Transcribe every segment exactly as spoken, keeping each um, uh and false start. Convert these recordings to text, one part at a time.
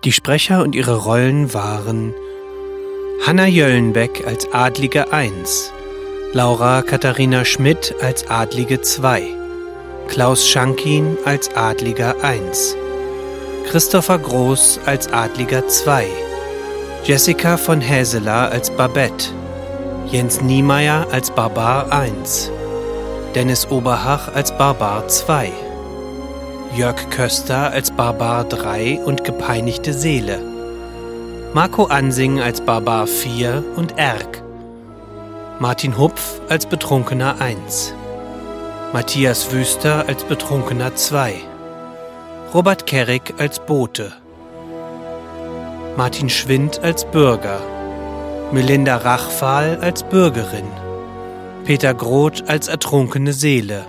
Die Sprecher und ihre Rollen waren Hanna Jöllenbeck als Adlige eins, Laura Katharina Schmidt als Adlige zwei, Klaus Schankin als Adliger eins, Christopher Groß als Adliger zwei, Jessica von Häseler als Babette, Jens Niemeyer als Barbar eins, Dennis Oberhach als Barbar zwei, Jörg Köster als Barbar drei und gepeinigte Seele, Marco Ansing als Barbar vier und Erk, Martin Hupf als Betrunkener eins, Matthias Wüster als Betrunkener zwei, Robert Kerrig als Bote, Martin Schwind als Bürger, Melinda Rachfahl als Bürgerin, Peter Groth als ertrunkene Seele,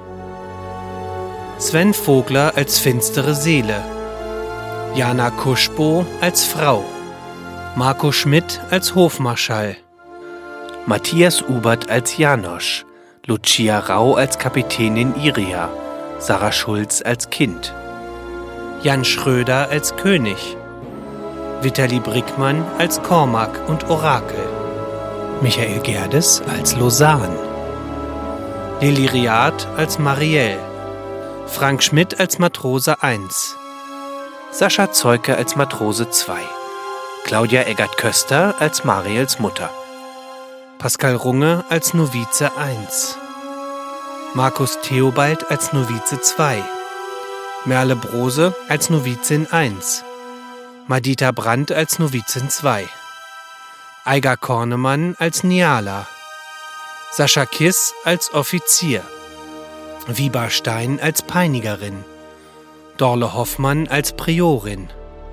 Sven Vogler als finstere Seele, Jana Kuschbo als Frau, Marco Schmidt als Hofmarschall, Matthias Ubert als Janosch, Lucia Rau als Kapitänin Iria, Sarah Schulz als Kind, Jan Schröder als König, Vitali Brickmann als Cormac und Orakel, Michael Gerdes als Lausanne, Lili Riad als Marielle, Frank Schmidt als Matrose eins, Sascha Zeuke als Matrose zwei, Claudia Eggert-Köster als Mariels Mutter, Pascal Runge als Novize eins, Markus Theobald als Novize zwei, Merle Brose als Novizin eins, Madita Brandt als Novizin zwei, Eiger Kornemann als Niala, Sascha Kiss als Offizier, Wiba Stein als Peinigerin, Dorle Hoffmann als Priorin,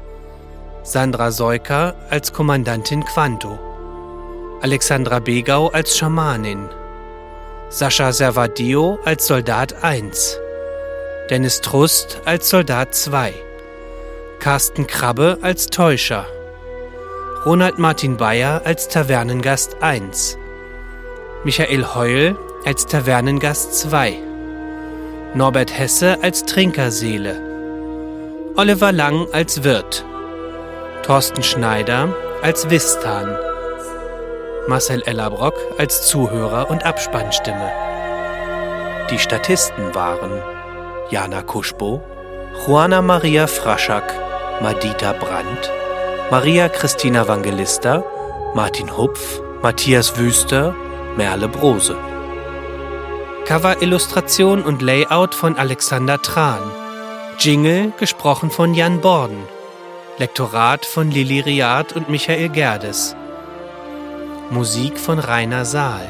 Sandra Seuker als Kommandantin Quanto, Alexandra Begau als Schamanin, Sascha Servadio als Soldat eins, Dennis Trust als Soldat zwei, Carsten Krabbe als Täuscher, Ronald Martin Bayer als Tavernengast eins, Michael Heul als Tavernengast zwei, Norbert Hesse als Trinkerseele, Oliver Lang als Wirt, Thorsten Schneider als Wistan, Marcel Ellerbrock als Zuhörer und Abspannstimme. Die Statisten waren Jana Kuschbo, Juana Maria Fraschak, Madita Brandt, Maria Christina Vangelista, Martin Hupf, Matthias Wüster, Merle Brose. Cover-Illustration und Layout von Alexander Tran. Jingle gesprochen von Jan Borden. Lektorat von Lili Riad und Michael Gerdes. Musik von Rainer Saal.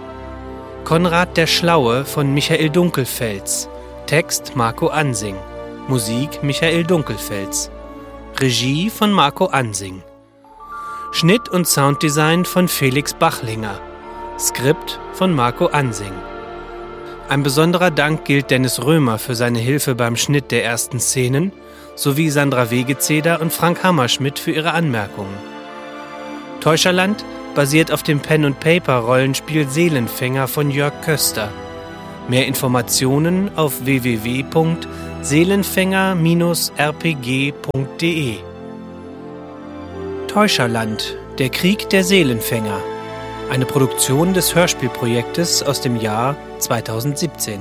Konrad der Schlaue von Michael Dunkelfels. Text Marco Ansing. Musik Michael Dunkelfels. Regie von Marco Ansing. Schnitt und Sounddesign von Felix Bachlinger. Skript von Marco Ansing. Ein besonderer Dank gilt Dennis Römer für seine Hilfe beim Schnitt der ersten Szenen sowie Sandra Wegezeder und Frank Hammerschmidt für ihre Anmerkungen. Täuscherland basiert auf dem Pen-and-Paper-Rollenspiel Seelenfänger von Jörg Köster. Mehr Informationen auf w w w punkt seelenfänger Bindestrich r p g punkt d e. Täuscherland, der Krieg der Seelenfänger. Eine Produktion des Hörspielprojektes aus dem Jahr zweitausendsiebzehn.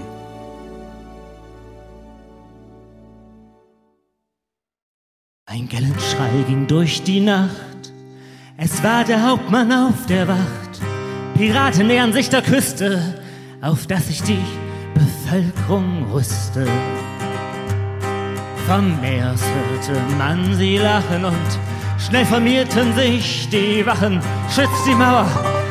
Ein Gellenschrei ging durch die Nacht. Es war der Hauptmann auf der Wacht. Piraten nähern sich der Küste, auf dass sich die Bevölkerung rüste. Vom Meer aus hörte man sie lachen und schnell formierten sich die Wachen. Schützt die Mauer,